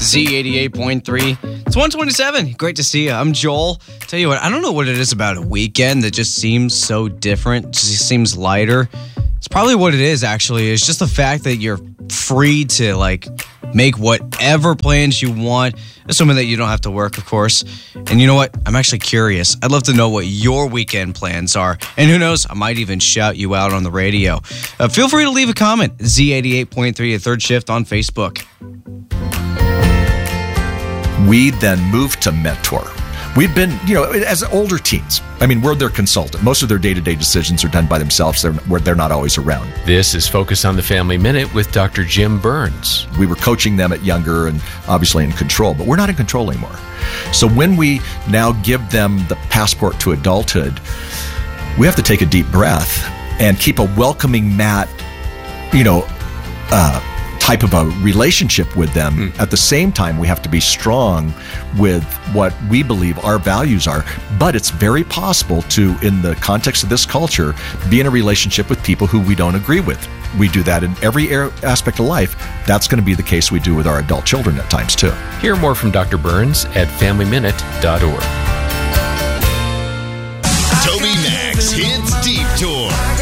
Z88.3. It's 127. Great to see you. I'm Joel. Tell you what, I don't know what it is about a weekend that just seems so different, just seems lighter. It's probably what it is, actually. It's just the fact that you're free to, make whatever plans you want, assuming that you don't have to work, of course. And you know what? I'm actually curious. I'd love to know what your weekend plans are. And who knows, I might even shout you out on the radio. Feel free to leave a comment. Z88.3, a third shift on Facebook. We then moved to Mentor. We've been, as older teens, we're their consultant. Most of their day-to-day decisions are done by themselves. They're not always around. This is Focus on the Family Minute with Dr. Jim Burns. We were coaching them at younger and obviously in control, but we're not in control anymore. So when we now give them the passport to adulthood, we have to take a deep breath and keep a welcoming mat, type of a relationship with them. At the same time, we have to be strong with what we believe our values are. But it's very possible to, in the context of this culture, be in a relationship with people who we don't agree with. We do that in every aspect of life. That's going to be the case we do with our adult children at times, too. Hear more from Dr. Burns at FamilyMinute.org. Toby Max Hits Deep Tour.